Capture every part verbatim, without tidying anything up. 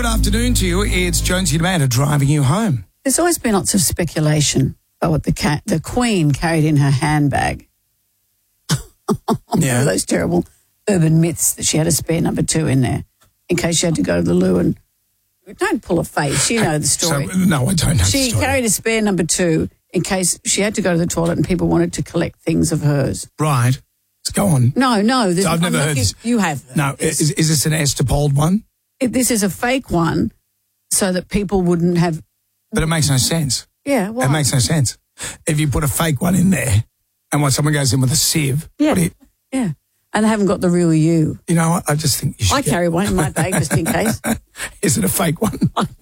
Good afternoon to you. It's Jonesy and Amanda driving you home. There's always been lots of speculation about what the cat, the Queen carried in her handbag. Yeah. Those terrible urban myths that she had a spare number two in there in case she had to go to the loo. And don't pull a face. You know the story. So, no, I don't know She the story. carried a spare number two in case she had to go to the toilet and people wanted to collect things of hers. Right. Let's go on. No, no. So I've never I'm heard not- this. You have. heard No, this. is, is this an Estepolde one? It- this is a fake one so that people wouldn't have... But it makes no sense. Yeah, why? It makes no sense. If you put a fake one in there and when someone goes in with a sieve, Yeah. what do you, Yeah. And they haven't got the real you. you know what? I just think you should I get- carry one in my bag just in case. Is it a fake one?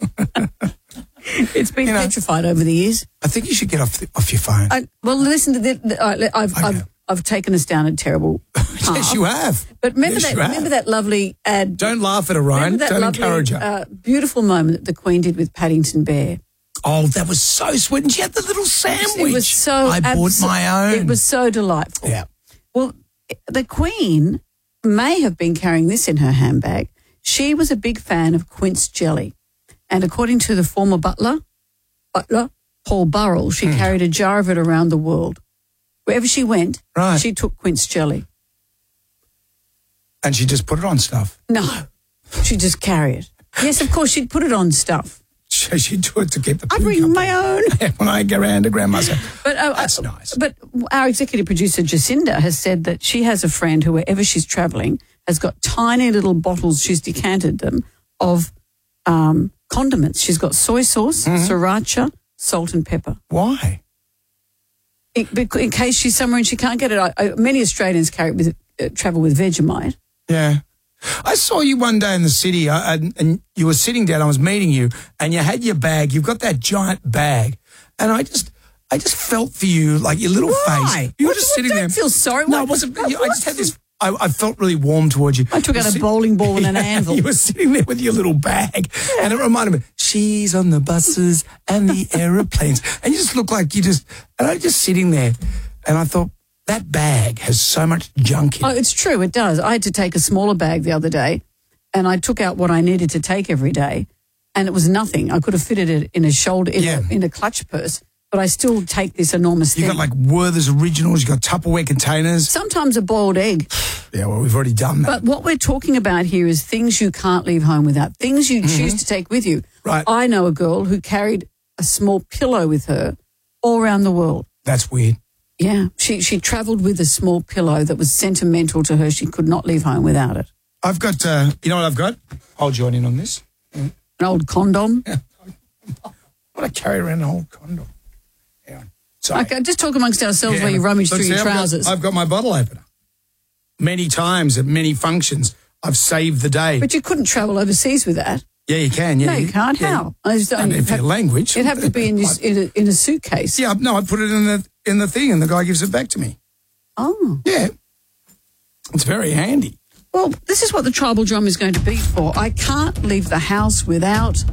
It's been You know- petrified over the years. I think you should get off the, off your phone. I, well, listen to the, the, uh, I've, Okay. I've I've taken us down a terrible path. Yes, you have. But remember Yes, that you have. remember that lovely ad. Don't laugh at her, Ryan. remember that Don't lovely, encourage her. Uh, beautiful moment that the Queen did with Paddington Bear. Oh, that was so sweet. And she had the little sandwich. It was so. I bought abso- my own. It was so delightful. Yeah. Well, the Queen may have been carrying this in her handbag. She was a big fan of quince jelly, and according to the former butler, butler Paul Burrell, she Hmm. carried a jar of it around the world. Wherever she went, Right. she took quince jelly. And she just put it on stuff. No, she'd just carry it. Yes, of course, she'd put it on stuff. She, she'd do it to keep the I poo bring company. my own. When I go around to grandma's house. But uh, That's uh, nice. But our executive producer Jacinda has said that she has a friend who, wherever she's travelling, has got tiny little bottles. She's decanted them of um, condiments. She's got soy sauce, Mm-hmm. sriracha, salt, and pepper. Why? In, bec- in case she's somewhere and she can't get it. I, I, many Australians carry it with uh, travel with Vegemite. Yeah. I saw you one day in the city uh, and, and you were sitting down, I was meeting you, and you had your bag. You've got that giant bag. And I just I just felt for you, like your little Why? face. You were What- just what- sitting don't there. feel sorry. No, What- it wasn't. what- you- I just had this, I, I felt really warm towards you. I took You out a sit- bowling ball and an anvil. You were sitting there with your little bag, and it reminded me, she's on the buses and the aeroplanes. And you just look like you just, and I was just sitting there, and I thought, that bag has so much junk in Oh, it. it's true. It does. I had to take a smaller bag the other day, and I took out what I needed to take every day, and it was nothing. I could have fitted it in a shoulder, in, Yeah. a, in a clutch purse, but I still take this enormous You've thing. got like Werther's Originals, you've got Tupperware containers. Sometimes a boiled egg. Yeah, well, we've already done that. But what we're talking about here is things you can't leave home without, things you choose to take with you. Right. I know a girl who carried a small pillow with her all around the world. That's weird. Yeah. She, she travelled with a small pillow that was sentimental to her. She could not leave home without it. I've got, uh, you know what I've got? I'll join in on this. An old condom. What I carry around an old condom. Hang on. Sorry. Okay, just talk amongst ourselves Yeah, while you rummage look, through see, your I've got- trousers. I've got my bottle opener. Many times at many functions, I've saved the day. But you couldn't travel overseas with that. yeah, you can. Yeah, No, you can't. yeah. How? I just don't- And if it'd have- your language. It'd have to be in, your, in, a, in a suitcase. Yeah, no, I put it in the in the thing, and the guy gives it back to me. Oh. Yeah, it's very handy. Well, this is what the tribal drum is going to be for. I can't leave the house without...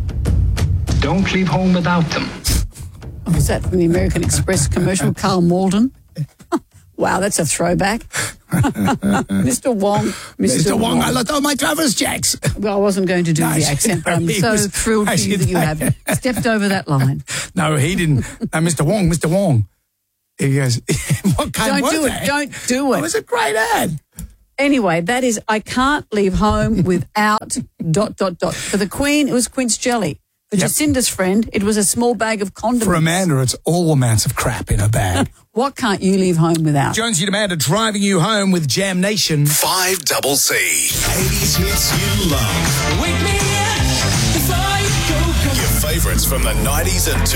Don't leave home without them. Oh, was that from the American Express commercial? Carl Malden. Wow, that's a throwback. Mister Wong. Mister Mister Wong, Wong. I left all my traveller's checks. Well, I wasn't going to do No, the accent, but I'm he so was- thrilled for you that you have stepped over that line. No, he didn't. No, Mister Wong, Mister Wong. He goes, what kind Don't was do it. that? Don't do It it. was a great ad. Anyway, that is, I can't leave home without dot, dot, dot. For the Queen, it was quince jelly. For Yep. Jacinda's friend, it was a small bag of condiments. For Amanda, it's all amounts of crap in a bag. What can't you leave home without? Jonesy and Amanda driving you home with Jam Nation. five double C. eighties hits you love. Wake me up before you go, go. Your favourites from the nineties and two